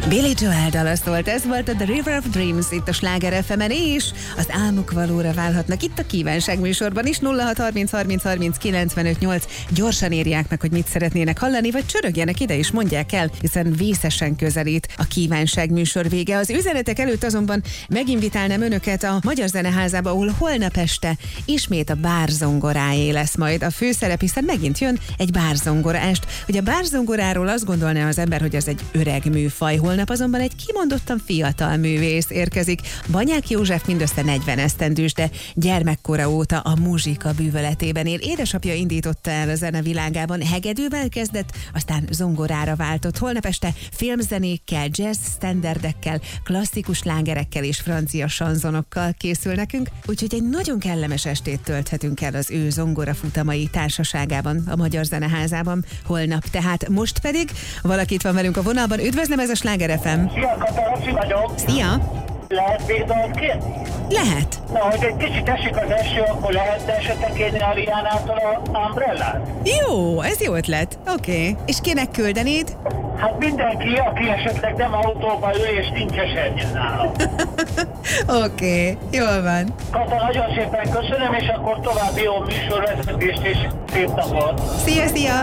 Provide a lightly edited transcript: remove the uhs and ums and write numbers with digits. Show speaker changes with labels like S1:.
S1: Billy Joel dala szólt, ez volt a The River of Dreams itt a Sláger FM-en, és az álmok valóra válhatnak itt a Kívánság műsorban is. 0630 30 30 95 8. Gyorsan írják meg, hogy mit szeretnének hallani, vagy csörögjenek ide és mondják el, hiszen vészesen közelít a Kívánság műsor vége. Az üzenetek előtt azonban meginvitálnám önöket a Magyar Zeneházába, ahol holnap este ismét a bárzongoráé lesz majd a főszerep, hiszen megint jön egy bárzongorást. Ugye a bárzongoráról azt gondolná az ember, hogy az egy öreg műfaj. Holnap azonban egy kimondottan fiatal művész érkezik. Banyák József mindössze 40 esztendős, de gyermekkora óta a muzsika bűvöletében él. Édesapja indította el a zene világában, hegedűvel kezdett, aztán zongorára váltott. Holnap este filmzenékkel, jazz standardekkel, klasszikus slágerekkel és francia sanzonokkal készül nekünk, úgyhogy egy nagyon kellemes estét tölthetünk el az ő zongorafutamai társaságában, a Magyar Zeneházában holnap. Tehát most pedig valaki itt van velünk a vonalban. Üdvözlöm, ez a Sláger FM.
S2: Szia, Kata, vagyok.
S1: Szia!
S2: Lehet még dalt kérni?
S1: Lehet.
S2: Na, hogy egy kicsit esik az eső, akkor lehetne esetleg kérni a Rihanától a Umbrellát?
S1: Jó, ez jó ötlet. Oké. És kinek küldenéd?
S2: Hát mindenki, aki esetleg nem autóban ül és nincs esernyő nála.
S1: Oké, jól van.
S2: Kata, nagyon szépen köszönöm, és akkor további jó műsorvezetést és szép napot.
S1: Szia, szia!